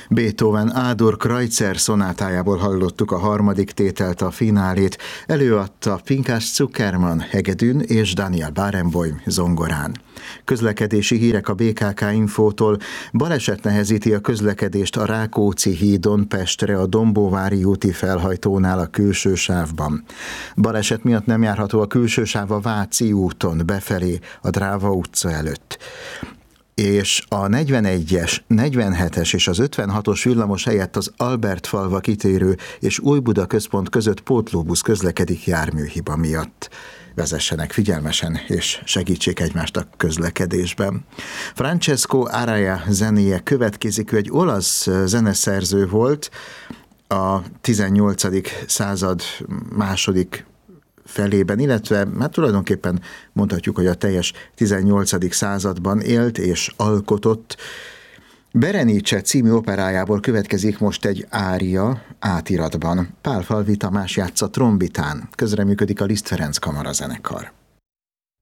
Beethoven A-dur Kreutzer szonátájából hallottuk a harmadik tételt, a finálét. Előadta Pinkas Zukerman hegedűn és Daniel Barenboim zongorán. Közlekedési hírek a BKK Infótól. Baleset nehezíti a közlekedést a Rákóczi hídon Pestre a Dombóvári úti felhajtónál a külső sávban. Baleset miatt nem járható a külső sáv a Váci úton befelé a Dráva utca előtt. És a 41-es, 47-es és az 56-os villamos helyett az Albertfalva kitérő és Újbuda központ között pótlóbusz közlekedik járműhiba miatt. Vezessenek figyelmesen és segítsék egymást a közlekedésben. Francesco Araya zenéje következik, ő egy olasz zeneszerző volt, a 18. század második felében, illetve hát tulajdonképpen mondhatjuk, hogy a teljes 18. században élt és alkotott. Berenice című operájából következik most egy ária átiratban. Pálfalvi Tamás játsza trombitán, közreműködik a Liszt Ferenc kamarazenekar.